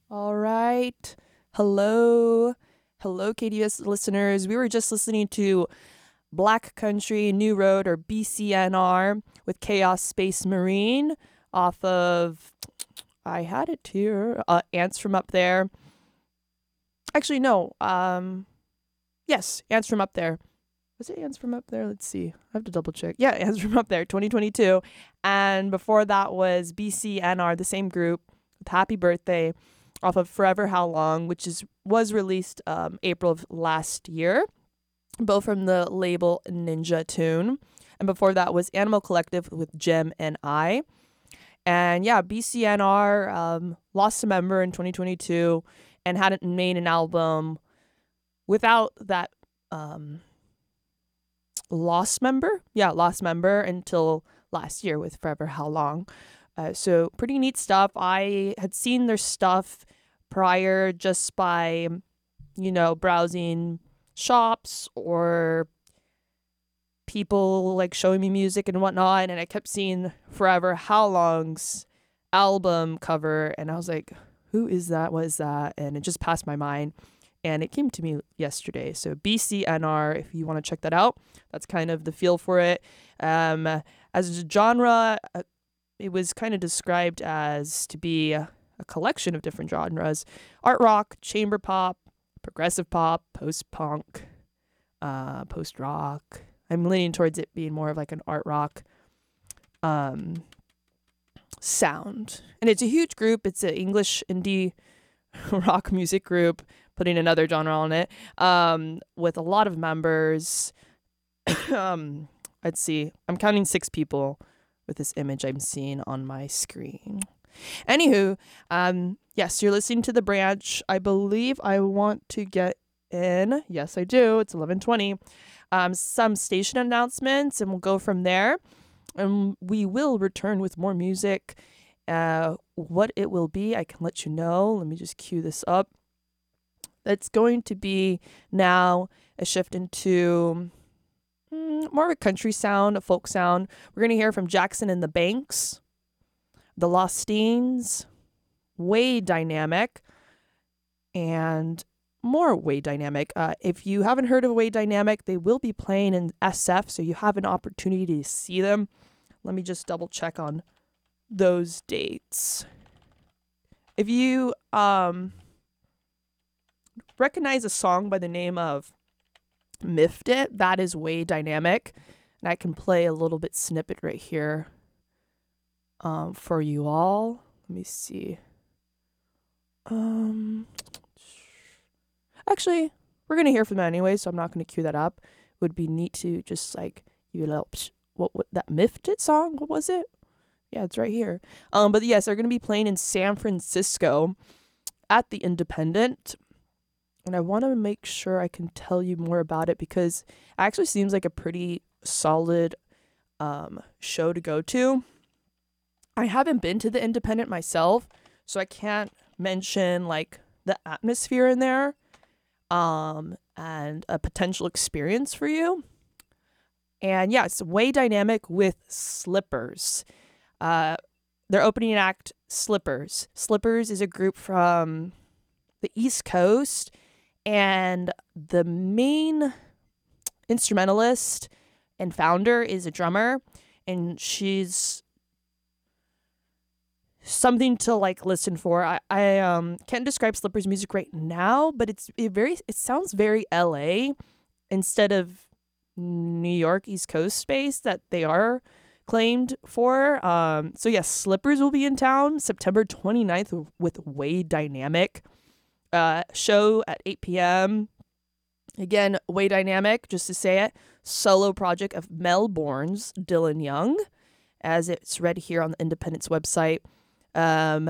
All right. Hello. Hello, KDS listeners. We were just listening to Black Country New Road, or BCNR, with Chaos Space Marine off of, I had it here, Ants from Up There. Actually, no. Yes, Ants from Up There. Was it Ants from Up There? Let's see. I have to double check. Yeah, Ants from Up There, 2022. And before that was BCNR, the same group, with Happy Birthday off of Forever How Long, which was released April of last year, both from the label Ninja Tune. And before that was Animal Collective with Gem and I. And yeah, BCNR lost a member in 2022 and hadn't made an album without that lost member. Yeah, lost member until last year with Forever How Long. So pretty neat stuff. I had seen their stuff prior just by, browsing shops or people like showing me music and whatnot. And I kept seeing Forever How Long's album cover. And I was like, who is that? What is that? And it just passed my mind. And it came to me yesterday. So BCNR, if you want to check that out, that's kind of the feel for it. As a genre, it was kind of described as to be a collection of different genres: art rock, chamber pop, progressive pop, post-punk, post-rock. I'm leaning towards it being more of like an art rock sound. And it's a huge group. It's an English indie rock music group, putting another genre on it, with a lot of members. Let's see. I'm counting 6 people with this image I'm seeing on my screen. Anywho, yes, you're listening to The Branch. I believe I want to get in. Yes, I do. It's 11:20. Some station announcements, and we'll go from there. And we will return with more music. What it will be, I can let you know. Let me just cue this up. It's going to be now a shift into more of a country sound, a folk sound. We're going to hear from Jackson and the Banks, the Losteens, Way Dynamic, and more Way Dynamic. If you haven't heard of Way Dynamic, they will be playing in SF, so you have an opportunity to see them. Let me just double check on those dates. If you recognize a song by the name of Miffed It, that is Way Dynamic. And I can play a little bit snippet right here for you all. Let me see. Actually, we're going to hear from them anyway, so I'm not going to cue that up. It would be neat to just like, what that Miffed It song? What was it? Yeah, it's right here. But yes, they're going to be playing in San Francisco at the Independent. And I want to make sure I can tell you more about it because it actually seems like a pretty solid show to go to. I haven't been to the Independent myself, so I can't mention like the atmosphere in there and a potential experience for you. And yeah, it's Way Dynamic with Slippers. Their opening act, Slippers. Slippers is a group from the East Coast, and the main instrumentalist and founder is a drummer, and she's something to like listen for. I can't describe Slippers' music right now, but it sounds very LA instead of New York East Coast space that they are claimed for. So yes, Slippers will be in town September 29th with Way Dynamic. Show at 8 p.m. Again, Way Dynamic, just to say it, solo project of Melbourne's Dylan Young, as it's read here on the Independence website.